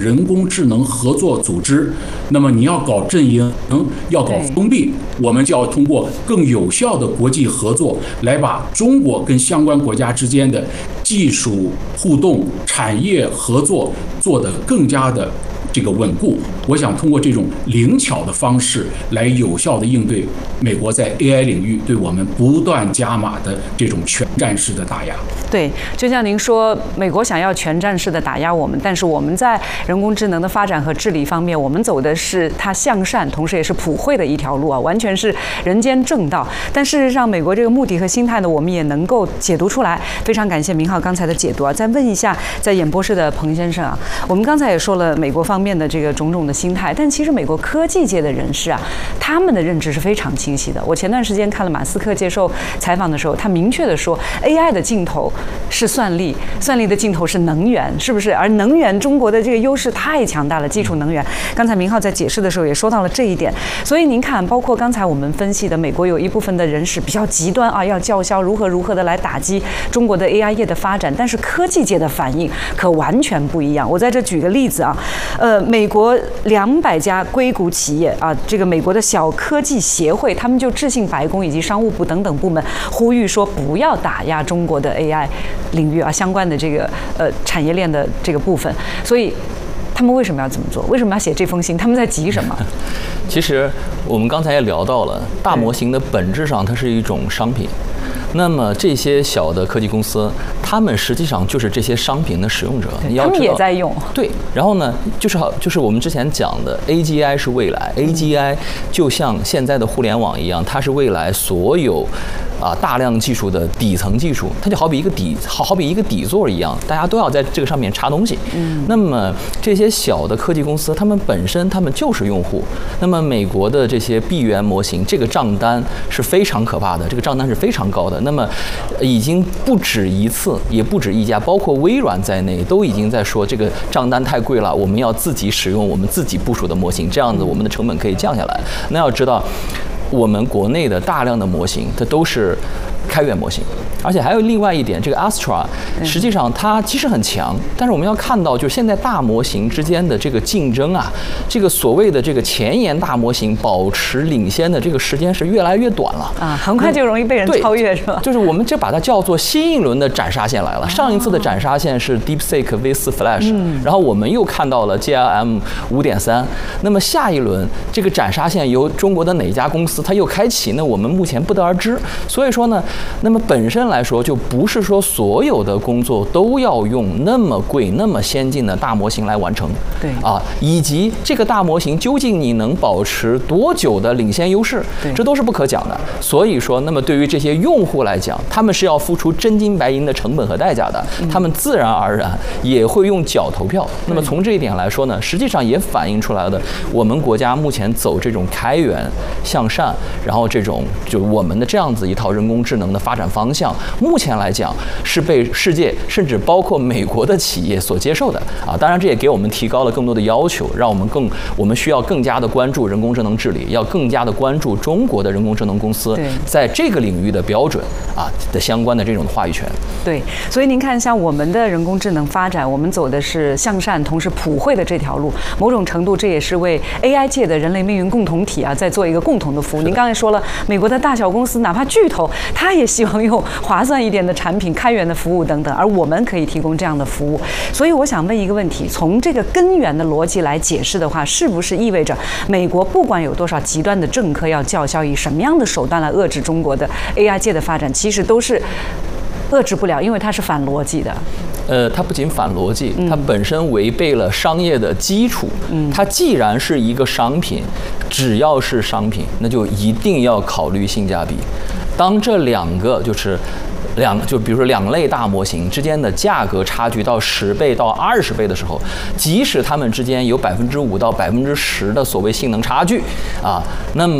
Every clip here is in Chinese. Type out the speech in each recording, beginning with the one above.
人工智能合作组织。那么你要搞阵营，要搞封闭，我们就要通过更有效的国际合作，来把中国跟相关国家之间的技术互动、产业合作做得更加的这个稳固。我想通过这种灵巧的方式来有效的应对美国在 AI 领域对我们不断加码的这种全战式的打压。 对，就像您说，美国想要全战式的打压我们，但是我们在人工智能的发展和治理方面，我们走的是它向善，同时也是普惠的一条路啊，完全是人间正道。但事实上，美国这个目的和心态呢，我们也能够解读出来。非常感谢明浩刚才的解读啊。再问一下，在演播室的彭先生啊，我们刚才也说了美国方面的这个种种的心态，但其实美国科技界的人士啊，他们的认知是非常清晰的。我前段时间看了马斯克接受采访的时候，他明确的说 ，AI 的尽头是算力，算力的尽头是能源，是不是？而能源，中国的这个优势太强大了，基础能源。刚才明浩在解释的时候也说到了这一点，所以您看，包括刚才我们分析的，美国有一部分的人士比较极端啊，要叫嚣如何的来打击中国的 AI 业的发展，但是科技界的反应可完全不一样。我在这举个例子啊，美国200家硅谷企业啊，这个美国的小科技协会，他们就致信白宫以及商务部等等部门，呼吁说不要打压中国的 AI 领域啊相关的这个产业链的这个部分。所以他们为什么要这么做？为什么要写这封信？他们在急什么？ 其实我们刚才也聊到了，大模型的本质上它是一种商品。那么这些小的科技公司，他们实际上就是这些商品的使用者。你要知道，他们也在用。对，然后呢，就是我们之前讲的 AGI 是未来，AGI 就像现在的互联网一样，它是未来所有大量技术的底层技术，它就好比一个底座一样，大家都要在这个上面插东西。那么这些小的科技公司，他们本身就是用户。那么美国的这些闭源模型，这个账单是非常可怕的，这个账单是非常高的。那么已经不止一次，也不止一家，包括微软在内，都已经在说这个账单太贵了，我们要自己使用我们自己部署的模型，这样子我们的成本可以降下来。那要知道，我们国内的大量的模型，它都是开源模型。而且还有另外一点，这个 Astra 实际上它其实很强，但是我们要看到，就是现在大模型之间的这个竞争啊，这个所谓的这个前沿大模型保持领先的这个时间是越来越短了啊， 很快就容易被人超越，是吧？ 就是我们就把它叫做新一轮的斩杀线来了。上一次的斩杀线是 DeepSeek V4 Flash，然后我们又看到了 GLM 5.3，那么下一轮这个斩杀线由中国的哪家公司它又开启呢？我们目前不得而知。所以说呢，那么本身来说，就不是说所有的工作都要用那么贵、那么先进的大模型来完成。 对啊，以及这个大模型究竟你能保持多久的领先优势，这都是不可讲的。所以说，那么对于这些用户来讲，他们是要付出真金白银的成本和代价的，他们自然而然也会用脚投票。那么从这一点来说呢，实际上也反映出来的，我们国家目前走这种开源向善，然后这种就我们的这样子一套人工智能的发展方向，目前来讲是被世界甚至包括美国的企业所接受的啊。当然，这也给我们提高了更多的要求，让我们需要更加的关注人工智能治理，要更加的关注中国的人工智能公司在这个领域的标准的相关的这种话语权。 对，所以您看，像我们的人工智能发展，我们走的是向善同时普惠的这条路，某种程度这也是为 AI 界的人类命运共同体在做一个共同的服务。您刚才说了，美国的大小公司哪怕巨头，他也希望用划算一点的产品、开源的服务等等，而我们可以提供这样的服务。所以我想问一个问题，从这个根源的逻辑来解释的话，是不是意味着美国不管有多少极端的政客要叫嚣，以什么样的手段来遏制中国的 AI 界的发展，其实都是遏制不了，因为它是反逻辑的。 它不仅反逻辑，它本身违背了商业的基础。它既然是一个商品，只要是商品，那就一定要考虑性价比。当这两个就比如说两类大模型之间的价格差距到10倍到20倍的时候，即使它们之间有5%到10%的所谓性能差距那么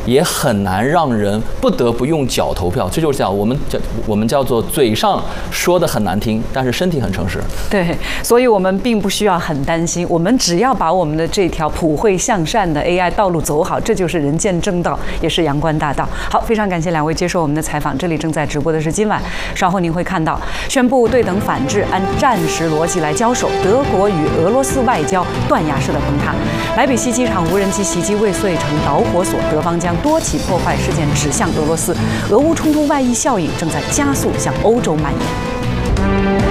也很难让人不得不用脚投票。这就是讲我们叫做嘴上说的很难听，但是身体很诚实。 对，所以我们并不需要很担心，我们只要把我们的这条普惠向善的 AI 道路走好，这就是人间正道，也是阳关大道。好，非常感谢两位接受我们的采访。这里正在直播的是今晚，稍后您会看到宣布对等反制，按战时逻辑来交手，德国与俄罗斯外交断崖式的崩塌。莱比锡机场无人机袭击未遂成导火索，德方将多起破坏事件指向俄罗斯，俄乌冲突外溢效应正在加速向欧洲蔓延。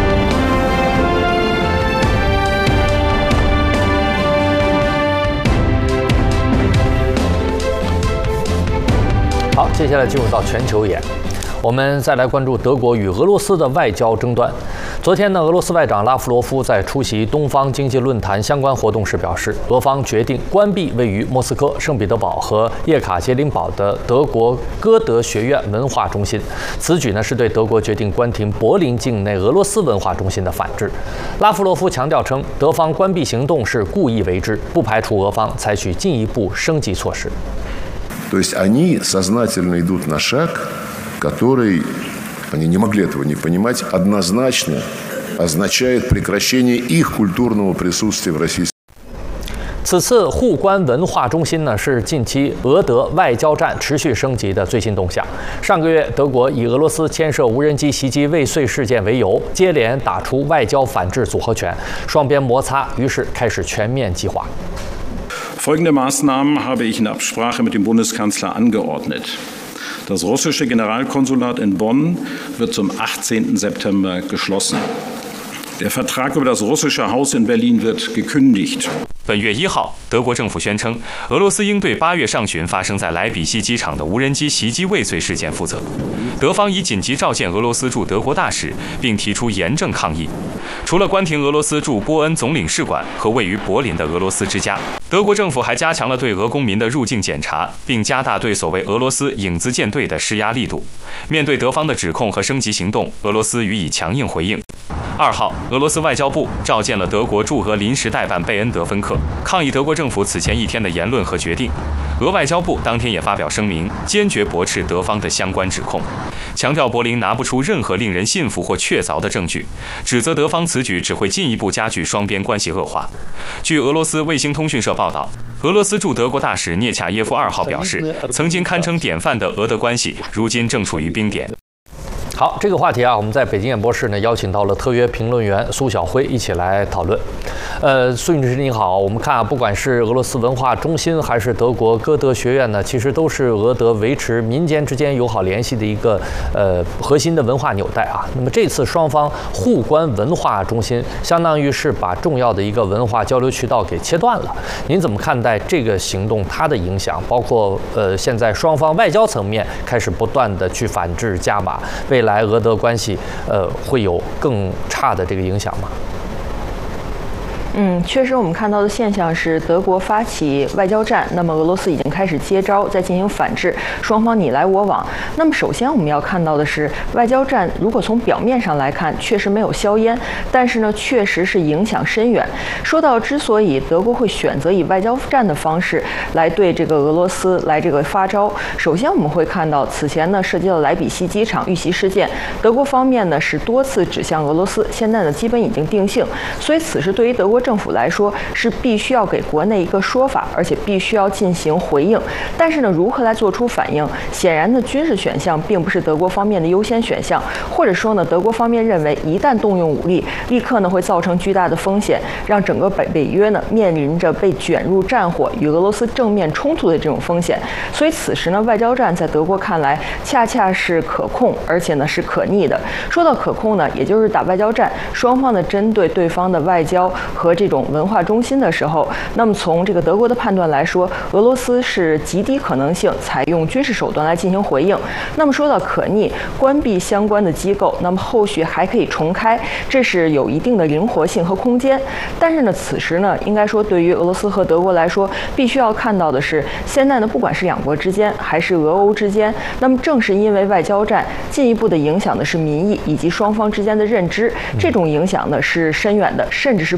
好，接下来进入到全球眼，我们再来关注德国与俄罗斯的外交争端。昨天呢，俄罗斯外长拉夫罗夫在出席东方经济论坛相关活动时表示，俄方决定关闭位于莫斯科、圣彼得堡和叶卡捷琳堡的德国歌德学院文化中心。此举呢，是对德国决定关停柏林境内俄罗斯文化中心的反制。拉夫罗夫强调称，德方关闭行动是故意为之，不排除俄方采取进一步升级措施。 То есть они сознательно идут на шаг, который, они не могли этого не понимать, однозначно означает прекращение их культурного присутствия в России. 此次互关文化中心呢，是近期俄德外交战持续升级的最新动向。上个月，德国以俄罗斯牵涉无人机袭击未遂事件为由，接连打出外交反制组合拳，双边摩擦于是开始全面激化。 Folgende Maßnahmen habe ich in Absprache mit dem Bundeskanzler angeordnet. Das russische Generalkonsulat in Bonn wird zum 18. September geschlossen. Der Vertrag über das russische Haus in Berlin wird gekündigt. 本月1号，德国政府宣称，俄罗斯应对8月上旬发生在莱比锡机场的无人机袭击未遂事件负责。德方已紧急召见俄罗斯驻德国大使，并提出严正抗议。除了关停俄罗斯驻波恩总领事馆和位于柏林的俄罗斯之家，德国政府还加强了对俄公民的入境检查，并加大对所谓俄罗斯影子舰队的施压力度。面对德方的指控和升级行动，俄罗斯予以强硬回应。2号，俄罗斯外交部召见了德国驻俄临时代办贝恩德芬克，抗议德国政府此前一天的言论和决定。俄外交部当天也发表声明，坚决驳斥德方的相关指控，强调柏林拿不出任何令人信服或确凿的证据，指责德方此举只会进一步加剧双边关系恶化。据俄罗斯卫星通讯社报道，俄罗斯驻德国大使聂恰耶夫2号表示，曾经堪称典范的俄德关系，如今正处于冰点。 好，这个话题啊，我们在北京演播室呢邀请到了特约评论员苏晓辉一起来讨论。苏女士您好，我们看啊，不管是俄罗斯文化中心还是德国歌德学院呢，其实都是俄德维持民间之间友好联系的一个核心的文化纽带啊。那么这次双方互关文化中心，相当于是把重要的一个文化交流渠道给切断了。您怎么看待这个行动它的影响？包括现在双方外交层面开始不断的去反制加码，未来俄德关系会有更差的这个影响吗？ 确实，我们看到的现象是，德国发起外交战，那么俄罗斯已经开始接招，在进行反制，双方你来我往。那么首先我们要看到的是，外交战如果从表面上来看，确实没有硝烟，但是呢，确实是影响深远。说到之所以德国会选择以外交战的方式来对这个俄罗斯来这个发招，首先我们会看到此前呢涉及到莱比锡机场遇袭事件，德国方面呢是多次指向俄罗斯，现在呢基本已经定性，所以此时对于德国政府来说是必须要给国内一个说法，而且必须要进行回应。但是呢，如何来做出反应？显然呢，军事选项并不是德国方面的优先选项，或者说呢，德国方面认为一旦动用武力，立刻呢会造成巨大的风险，让整个北约呢面临着被卷入战火与俄罗斯正面冲突的这种风险。所以此时呢，外交战在德国看来恰恰是可控，而且呢是可逆的。说到可控呢，也就是打外交战，双方呢针对对方的外交和这种文化中心的时候，那么从这个德国的判断来说，俄罗斯是极低可能性采用军事手段来进行回应。那么说到可逆，关闭相关的机构，那么后续还可以重开，这是有一定的灵活性和空间。但是呢，此时呢，应该说对于俄罗斯和德国来说，必须要看到的是，现在呢，不管是两国之间还是俄欧之间，那么正是因为外交战进一步的影响的是民意以及双方之间的认知，这种影响呢是深远的，甚至是不可逆。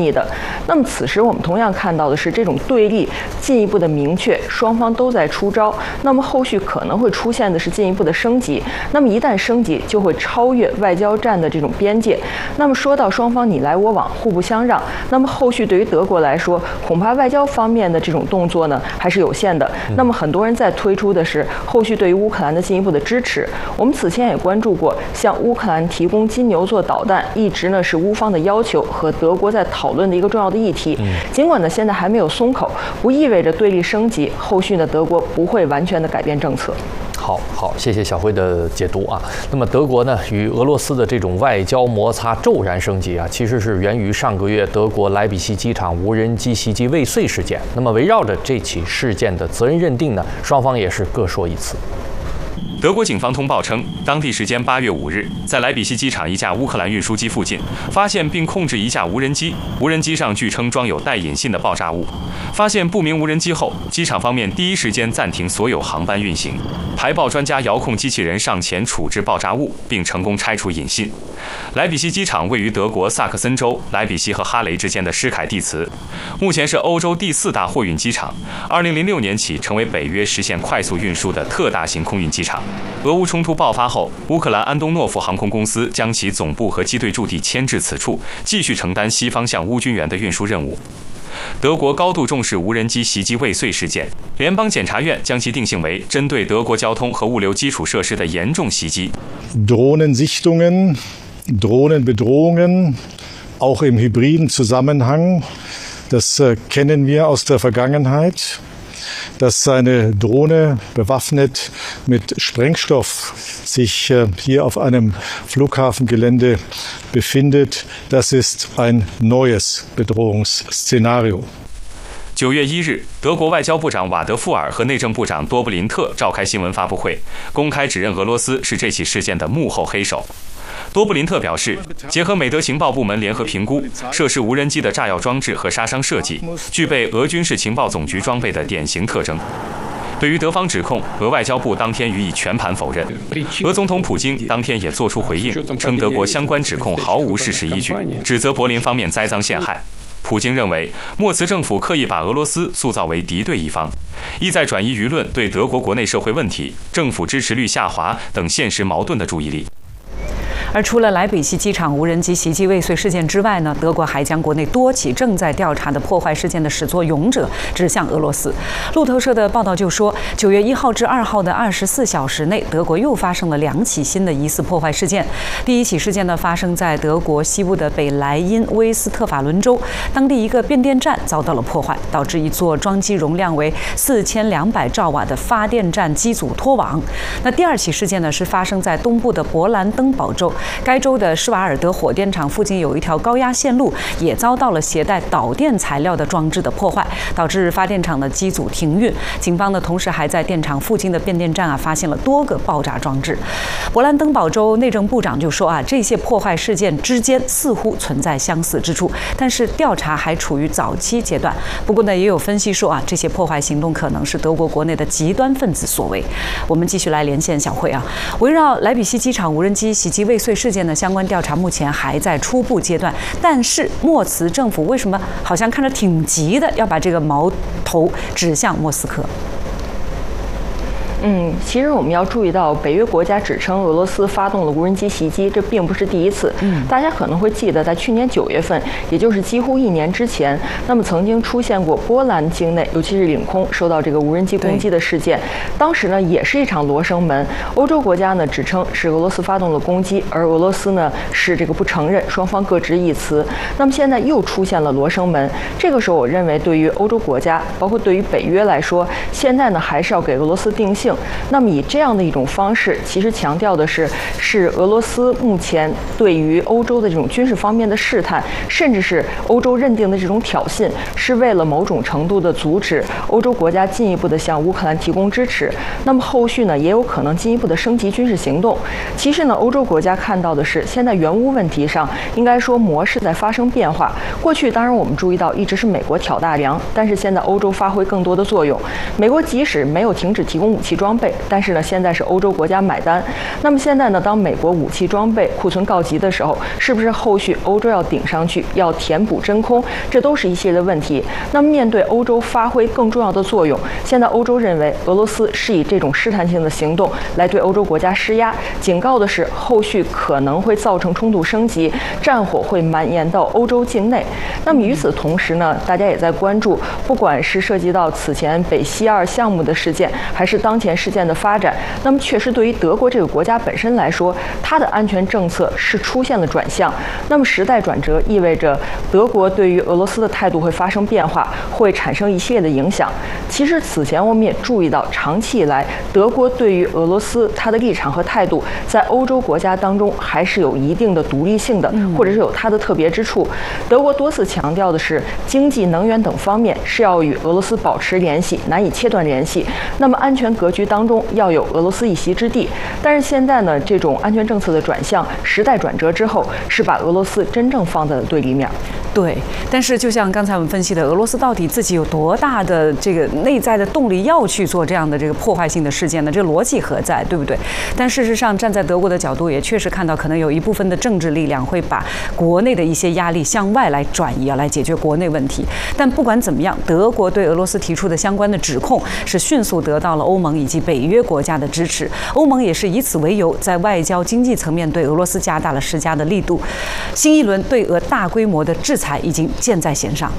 密的。那么此时我们同样看到的是，这种对立进一步的明确，双方都在出招。那么后续可能会出现的是进一步的升级。那么一旦升级，就会超越外交战的这种边界。那么说到双方你来我往，互不相让，那么后续对于德国来说，恐怕外交方面的这种动作呢还是有限的。那么很多人在推出的是后续对于乌克兰的进一步的支持。我们此前也关注过，向乌克兰提供金牛座导弹，一直呢是乌方的要求和德国在讨论的一个重要的议题。尽管呢现在还没有松口，不意味着对立升级，后续呢德国不会完全的改变政策。 好，谢谢小辉的解读啊。那么德国呢与俄罗斯的这种外交摩擦骤然升级啊，其实是源于上个月德国莱比锡机场无人机袭击未遂事件。那么围绕着这起事件的责任认定呢，双方也是各说一词。 德国警方通报称，当地时间8月5日，在莱比锡机场一架乌克兰运输机附近，发现并控制一架无人机，无人机上据称装有带引信的爆炸物。发现不明无人机后，机场方面第一时间暂停所有航班运行，排爆专家遥控机器人上前处置爆炸物，并成功拆除引信。莱比锡机场位于德国萨克森州莱比锡和哈雷之间的施凯蒂茨，目前是欧洲第4大货运机场。2006年起成为北约实现快速运输的特大型空运机场。俄乌冲突爆发后，乌克兰安东诺夫航空公司将其总部和机队驻地迁至此处，继续承担西方向乌军援的运输任务。德国高度重视无人机袭击未遂事件，联邦检察院将其定性为针对德国交通和物流基础设施的严重袭击。 Drohnensichtungen, Drohnenbedrohungen, auch im hybriden Zusammenhang, das kennen wir aus der Vergangenheit. Dass eine Drohne bewaffnet mit Sprengstoff sich hier auf einem Flughafengelände befindet, das ist ein neues Bedrohungsszenario. 9月1日，德国外交部长瓦德富尔和内政部长多布林特召开新闻发布会，公开指认俄罗斯是这起事件的幕后黑手。多布林特表示，结合美德情报部门联合评估，涉事无人机的炸药装置和杀伤设计具备俄军事情报总局装备的典型特征。对于德方指控，俄外交部当天予以全盘否认。俄总统普京当天也作出回应，称德国相关指控毫无事实依据，指责柏林方面栽赃陷害。普京认为，莫茨政府刻意把俄罗斯塑造为敌对一方，意在转移舆论对德国国内社会问题、政府支持率下滑等现实矛盾的注意力。 而除了莱比锡机场无人机袭击未遂事件之外呢，德国还将国内多起正在调查的破坏事件的始作俑者指向俄罗斯。路透社的报道就说，9月1号至2号的24小时内，德国又发生了2起新的疑似破坏事件。第一起事件呢，发生在德国西部的北莱茵威斯特法伦州，当地一个变电站遭到了破坏，导致一座装机容量为4200兆瓦的发电站机组脱网。那第二起事件呢，是发生在东部的勃兰登堡州。该州的施瓦尔德火电厂附近有一条高压线路，也遭到了携带导电材料的装置的破坏，导致发电厂的机组停运。警方呢，同时还在电厂附近的变电站发现了多个爆炸装置。勃兰登堡州内政部长就说这些破坏事件之间似乎存在相似之处，但是调查还处于早期阶段。不过呢，也有分析说这些破坏行动可能是德国国内的极端分子所为。我们继续来连线小慧围绕莱比锡机场无人机袭击未遂事件的相关调查目前还在初步阶段，但是莫茨政府为什么好像看着挺急的，要把这个矛头指向莫斯科？ 其实我们要注意到，北约国家指称俄罗斯发动了无人机袭击，这并不是第一次。大家可能会记得，在去年9月份，也就是几乎1年之前，那么曾经出现过波兰境内，尤其是领空受到这个无人机攻击的事件。当时呢，也是一场罗生门。欧洲国家呢指称是俄罗斯发动了攻击，而俄罗斯呢是这个不承认，双方各执一词。那么现在又出现了罗生门。这个时候，我认为对于欧洲国家，包括对于北约来说，现在呢还是要给俄罗斯定性。那么以这样的一种方式，其实强调的是俄罗斯目前对于欧洲的这种军事方面的试探，甚至是欧洲认定的这种挑衅，是为了某种程度的阻止欧洲国家进一步的向乌克兰提供支持。那么后续呢，也有可能进一步的升级军事行动。其实呢，欧洲国家看到的是，现在援乌问题上，应该说模式在发生变化。过去当然我们注意到一直是美国挑大梁，但是现在欧洲发挥更多的作用。美国即使没有停止提供武器装装备，但是呢，现在是欧洲国家买单。那么现在呢，当美国武器装备库存告急的时候，是不是后续欧洲要顶上去，要填补真空？这都是一系列的问题。那么面对欧洲发挥更重要的作用，现在欧洲认为俄罗斯是以这种试探性的行动来对欧洲国家施压，警告的是后续可能会造成冲突升级，战火会蔓延到欧洲境内。那么与此同时呢，大家也在关注，不管是涉及到此前北溪2项目的事件，还是当前事件的发展，那么确实对于德国这个国家本身来说，它的安全政策是出现了转向。那么时代转折意味着德国对于俄罗斯的态度会发生变化，会产生一系列的影响。其实此前我们也注意到，长期以来德国对于俄罗斯它的立场和态度，在欧洲国家当中还是有一定的独立性的，或者是有它的特别之处。德国多次强调的是，经济、能源等方面是要与俄罗斯保持联系，难以切断联系。那么安全格局当中要有俄罗斯一席之地。但是现在呢，这种安全政策的转向，时代转折之后，是把俄罗斯真正放在了对立面。 对，但是就像刚才我们分析的，俄罗斯到底自己有多大的这个内在的动力要去做这样的这个破坏性的事件呢？这个逻辑何在，对不对？但事实上，站在德国的角度，也确实看到可能有一部分的政治力量会把国内的一些压力向外来转移来解决国内问题。但不管怎么样，德国对俄罗斯提出的相关的指控是迅速得到了欧盟以及北约国家的支持。欧盟也是以此为由，在外交、经济层面对俄罗斯加大了施加的力度。新一轮对俄大规模的制裁已经箭在弦上。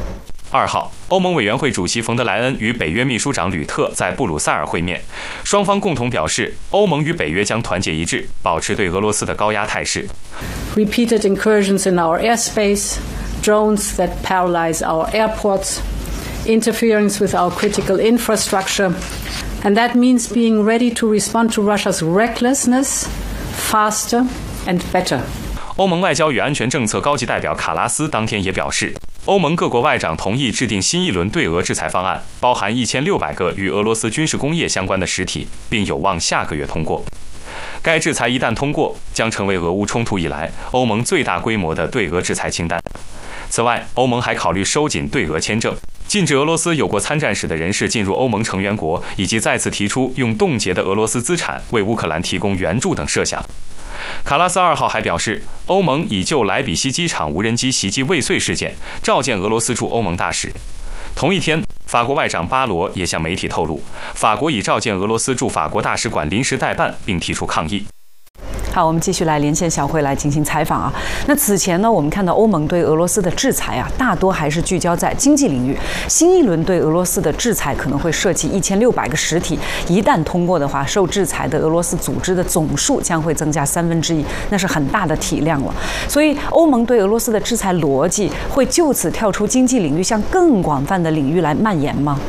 2号，欧盟委员会主席冯德莱恩与北约秘书长吕特在布鲁塞尔会面，双方共同表示，欧盟与北约将团结一致，保持对俄罗斯的高压态势。 Repeated incursions in our airspace, drones that paralyze our airports, interference with our critical infrastructure, and that means being ready to respond to Russia's recklessness faster and better. 欧盟外交与安全政策高级代表卡拉斯当天也表示，欧盟各国外长同意制定新一轮对俄制裁方案，包含1600个与俄罗斯军事工业相关的实体，并有望下个月通过。该制裁一旦通过，将成为俄乌冲突以来欧盟最大规模的对俄制裁清单。此外，欧盟还考虑收紧对俄签证，禁止俄罗斯有过参战史的人士进入欧盟成员国，以及再次提出用冻结的俄罗斯资产为乌克兰提供援助等设想。卡拉斯2号还表示，欧盟已就莱比锡机场无人机袭击未遂事件召见俄罗斯驻欧盟大使。同一天，法国外长巴罗也向媒体透露，法国已召见俄罗斯驻法国大使馆临时代办，并提出抗议。 好，我们继续来连线小慧来进行采访啊。那此前呢，我们看到欧盟对俄罗斯的制裁啊，大多还是聚焦在经济领域。新一轮对俄罗斯的制裁可能会涉及1600个实体，一旦通过的话，受制裁的俄罗斯组织的总数将会增加1/3，那是很大的体量了。所以，欧盟对俄罗斯的制裁逻辑会就此跳出经济领域，向更广泛的领域来蔓延吗？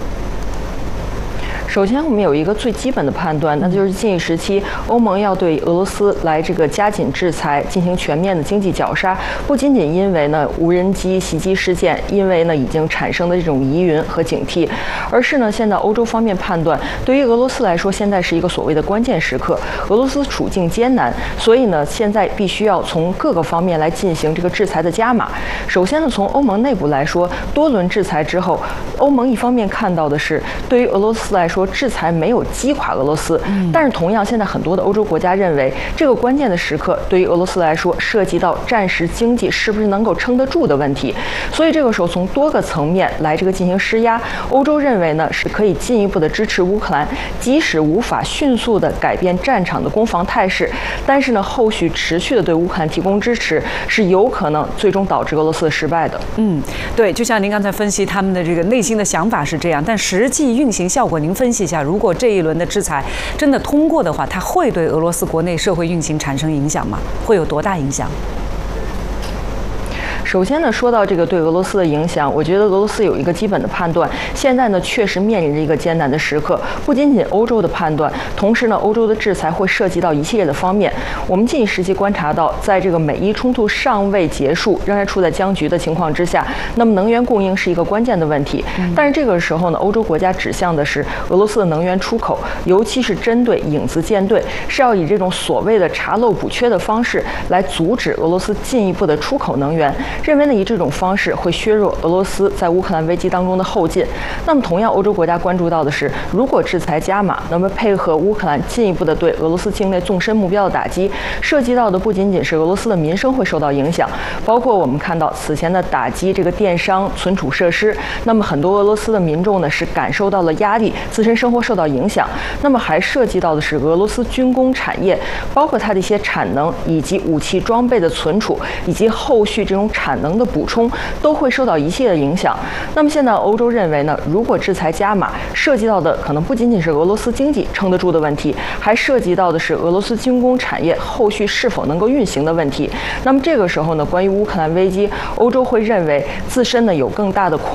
首先，我们有一个最基本的判断，那就是近一时期欧盟要对俄罗斯来这个加紧制裁，进行全面的经济绞杀。不仅仅因为呢无人机袭击事件，因为呢已经产生的这种疑云和警惕，而是呢现在欧洲方面判断，对于俄罗斯来说，现在是一个所谓的关键时刻，俄罗斯处境艰难，所以呢现在必须要从各个方面来进行这个制裁的加码。首先呢，从欧盟内部来说，多轮制裁之后，欧盟一方面看到的是，对于俄罗斯来说，制裁没有击垮俄罗斯，但是同样，现在很多的欧洲国家认为，这个关键的时刻对于俄罗斯来说，涉及到战时经济是不是能够撑得住的问题。所以这个时候，从多个层面来这个进行施压。欧洲认为呢，是可以进一步的支持乌克兰，即使无法迅速的改变战场的攻防态势，但是呢，后续持续的对乌克兰提供支持，是有可能最终导致俄罗斯的失败的。 对，就像您刚才分析他们的这个内心的想法是这样，但实际运行效果，您分析一下，如果这一轮的制裁真的通过的话，它会对俄罗斯国内社会运行产生影响吗？会有多大影响？ 首先呢，说到这个对俄罗斯的影响，我觉得俄罗斯有一个基本的判断，现在呢确实面临着一个艰难的时刻。不仅仅欧洲的判断，同时呢，欧洲的制裁会涉及到一系列的方面。我们近一时期观察到，在这个美伊冲突尚未结束，仍然处在僵局的情况之下，那么能源供应是一个关键的问题。但是这个时候呢，欧洲国家指向的是俄罗斯的能源出口，尤其是针对影子舰队，是要以这种所谓的查漏补缺的方式来阻止俄罗斯进一步的出口能源。 认为呢以这种方式会削弱俄罗斯在乌克兰危机当中的后劲。那么同样，欧洲国家关注到的是，如果制裁加码，那么配合乌克兰进一步的对俄罗斯境内纵深目标的打击，涉及到的不仅仅是俄罗斯的民生会受到影响，包括我们看到此前的打击这个电商存储设施，那么很多俄罗斯的民众呢是感受到了压力，自身生活受到影响。那么还涉及到的是俄罗斯军工产业，包括它的一些产能以及武器装备的存储，以及后续这种产能的补充，都会受到一系列影响。那么现在欧洲认为呢，如果制裁加码，涉及到的可能不仅仅是俄罗斯经济撑得住的问题，还涉及到的是俄罗斯军工产业后续是否能够运行的问题。那么这个时候呢，关于乌克兰危机，欧洲会认为自身呢有更大的